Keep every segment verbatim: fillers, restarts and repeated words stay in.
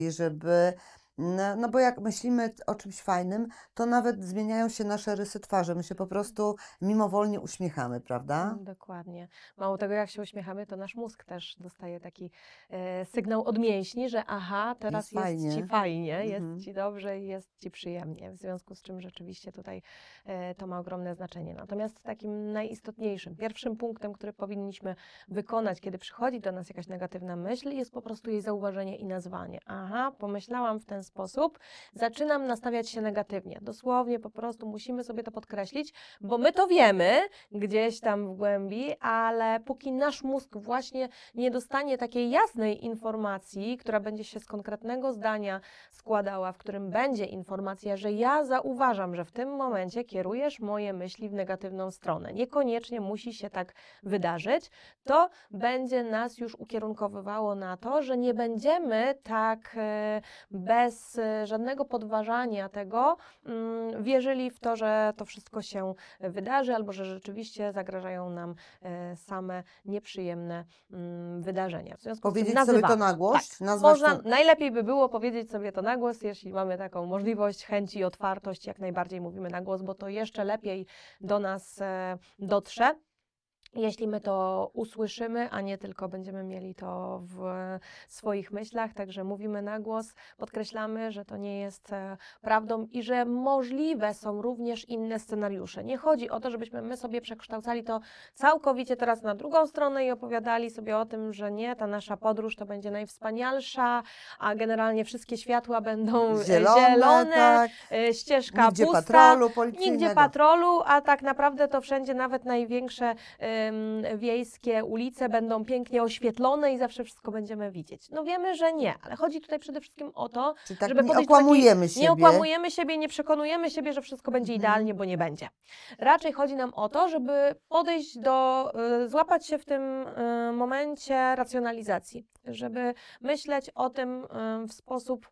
żeby, no, no bo jak myślimy o czymś fajnym, to nawet zmieniają się nasze rysy twarzy. My się po prostu mimowolnie uśmiechamy, prawda? Mm, Dokładnie. Mało tego, jak się uśmiechamy, to nasz mózg też dostaje taki e, sygnał od mięśni, że aha, Jest teraz jest ci fajnie. fajnie, jest Mhm. ci dobrze i jest ci przyjemnie. W związku z czym rzeczywiście tutaj e, to ma ogromne znaczenie. Natomiast takim najistotniejszym, pierwszym punktem, który powinniśmy wykonać, kiedy przychodzi do nas jakaś negatywna myśl, jest po prostu jej zauważenie i nazwanie. Aha, pomyślałam w ten sposób, zaczynam nastawiać się negatywnie. Dosłownie po prostu musimy sobie to podkreślić, bo my to wiemy gdzieś tam w głębi, ale póki nasz mózg właśnie nie dostanie takiej jasnej informacji, która będzie się z konkretnego zdania składała, w którym będzie informacja, że ja zauważam, że w tym momencie kierujesz moje myśli w negatywną stronę. Niekoniecznie musi się tak wydarzyć, to będzie nas już ukierunkowywało na to, że nie będziemy tak e, bez e, żadnego podważania tego mm, wierzyli w to, że to wszystko się wydarzy, albo że rzeczywiście zagrażają nam e, same nieprzyjemne mm, wydarzenia. W związku z czym Powiedzieć sobie to nazywamy. na Tak, głos, nazwać można, to. najlepiej by było powiedzieć sobie to na głos, jeśli mamy taką możliwość, chęć i otwartość, jak najbardziej mówimy na głos, bo to jeszcze lepiej do nas e, dotrze. Jeśli my to usłyszymy, a nie tylko będziemy mieli to w swoich myślach, także mówimy na głos, podkreślamy, że to nie jest e, prawdą i że możliwe są również inne scenariusze. Nie chodzi o to, żebyśmy my sobie przekształcali to całkowicie teraz na drugą stronę i opowiadali sobie o tym, że nie, ta nasza podróż to będzie najwspanialsza, a generalnie wszystkie światła będą e, Zielone, zielone, tak. e, ścieżka Nigdzie pusta, patrolu nigdzie policyjnego. patrolu, a tak naprawdę to wszędzie nawet największe em, wiejskie ulice będą pięknie oświetlone i zawsze wszystko będziemy widzieć. No wiemy, że nie, ale chodzi tutaj przede wszystkim o to, Czyli tak żeby nie podejść do takiej, okłamujemy siebie. nie okłamujemy siebie, nie przekonujemy siebie, że wszystko będzie Mhm. idealnie, bo nie będzie. Raczej chodzi nam o to, żeby podejść do, y, złapać się w tym y, momencie racjonalizacji, żeby myśleć o tym y, w sposób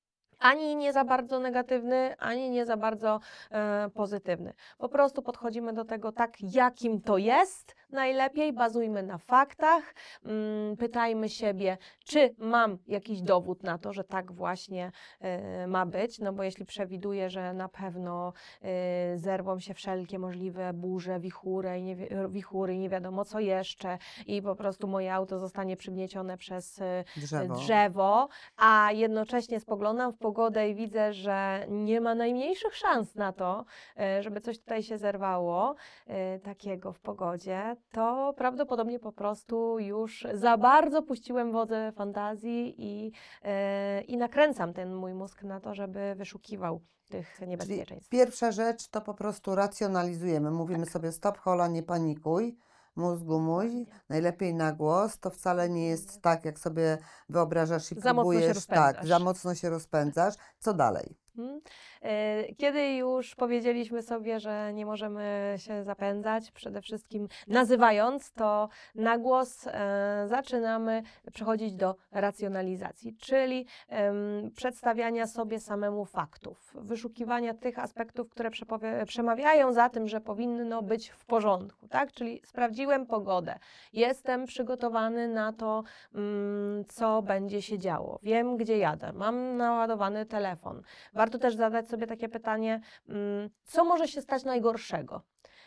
ani nie za bardzo negatywny, ani nie za bardzo e, pozytywny. Po prostu podchodzimy do tego tak, jakim to jest, najlepiej bazujmy na faktach, mm, pytajmy siebie, czy mam jakiś dowód na to, że tak właśnie e, ma być, no bo jeśli przewiduję, że na pewno e, zerwą się wszelkie możliwe burze, wichury i nie, wi- wichury i nie wiadomo co jeszcze i po prostu moje auto zostanie przygniecione przez e, Drzewo. drzewo, a jednocześnie spoglądam w pogodę i widzę, że nie ma najmniejszych szans na to, e, żeby coś tutaj się zerwało e, takiego w pogodzie, to prawdopodobnie po prostu już za bardzo puściłem wodze fantazji i, e, i nakręcam ten mój mózg na to, żeby wyszukiwał tych Czyli niebezpieczeństw. pierwsza rzecz to po prostu racjonalizujemy. Mówimy Tak. sobie stop, hola, nie panikuj, mózgu mój, najlepiej na głos. To wcale nie jest tak, jak sobie wyobrażasz i Za mocno się próbujesz, tak, za rozpędzasz. mocno się rozpędzasz. Co dalej? Mhm. E, Kiedy już powiedzieliśmy sobie, że nie możemy się zapędzać, przede wszystkim nazywając to na głos, e, zaczynamy przechodzić do racjonalizacji, czyli em, przedstawiania sobie samemu faktów, wyszukiwania tych aspektów, które przepowie- przemawiają za tym, że powinno być w porządku, tak? Czyli sprawdziłem pogodę, jestem przygotowany na to, mm, co będzie się działo, wiem, gdzie jadę, mam naładowany telefon. Warto też zadać sobie takie pytanie, mm, co może się stać najgorszego?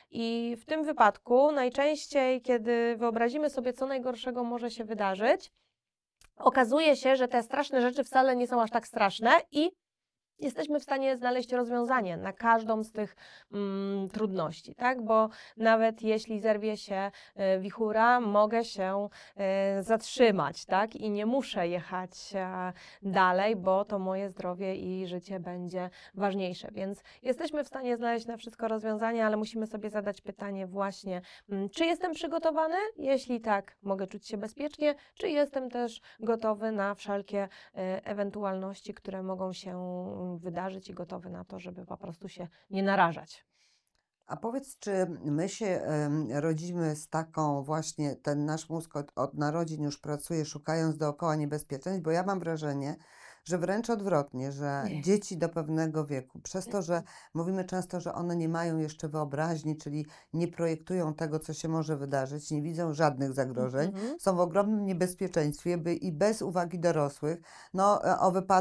I w tym wypadku najczęściej, kiedy wyobrazimy sobie, co najgorszego może się wydarzyć, okazuje się, że te straszne rzeczy wcale nie są aż tak straszne i jesteśmy w stanie znaleźć rozwiązanie na każdą z tych mm, trudności, tak? Bo nawet jeśli zerwie się e, wichura, mogę się e, zatrzymać, tak? I nie muszę jechać e, dalej, bo to moje zdrowie i życie będzie ważniejsze. Więc jesteśmy w stanie znaleźć na wszystko rozwiązanie, ale musimy sobie zadać pytanie właśnie, mm, czy jestem przygotowany? Jeśli tak, mogę czuć się bezpiecznie, czy jestem też gotowy na wszelkie e, ewentualności, które mogą się mm, wydarzyć i gotowy na to, żeby po prostu się nie narażać. A powiedz, czy my się em, rodzimy z taką właśnie, ten nasz mózg od, od narodzin już pracuje, szukając dookoła niebezpieczeństw, bo ja mam wrażenie, że wręcz odwrotnie, że Nie. dzieci do pewnego wieku, przez to, że mówimy często, że one nie mają jeszcze wyobraźni, czyli nie projektują tego, co się może wydarzyć, nie widzą żadnych zagrożeń, Mhm. są w ogromnym niebezpieczeństwie by, i bez uwagi dorosłych, no, e, o wypadku